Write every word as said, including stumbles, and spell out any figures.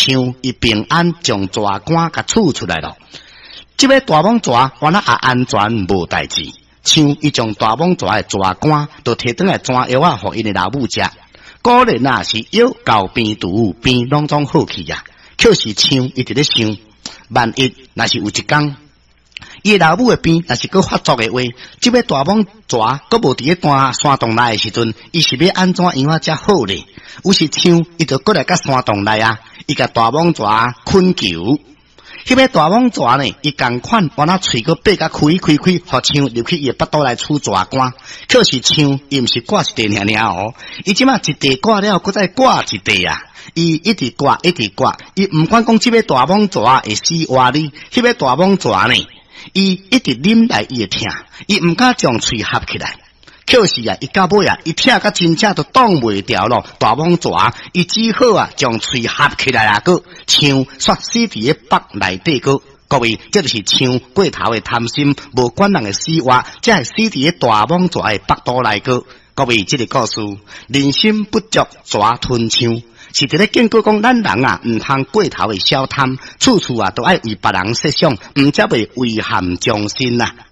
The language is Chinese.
枪伊平安将蛇杆甲取出来了。这个大蟒蛇原来也安全无代志，枪伊将大蟒蛇的蛇杆都摕转来转药啊，互因的老母食。果然若是药到边毒边拢总好去啊。可是枪伊直咧想，万一若是有一天，伊老母的病若是搁发作的话，这个大蟒蛇搁无伫咧大山洞内的时阵，伊是要安怎样啊才好咧？有时枪伊就过来甲山洞内啊，伊甲大蟒蛇困球。迄个大蟒蛇呢，伊共款往那喙个闭甲开开开，互枪入去伊的腹肚来取蛇杆。可是枪伊毋是挂一地尔尔哦，伊即马一地挂了，搁再挂一地啊！伊一直挂，一直挂，伊毋管讲即个大蟒蛇会死活哩，迄个大蟒蛇呢，伊一直忍来伊会疼，伊毋敢将喙合起来。可是啊，伊到尾啊，伊疼甲真正都挡袂牢咯。大蟒蛇伊只好啊，将喙合起来啊，个枪煞死伫咧腹内底个。各位，这就是枪过头的贪心，无管人的死活，才会死伫咧大蟒蛇的腹肚内个。各位，这个故事，人心不足蛇吞枪。是伫咧警告讲，咱人啊，毋通过头的小贪，处处啊都爱为别人设想，毋则袂危害众生啊。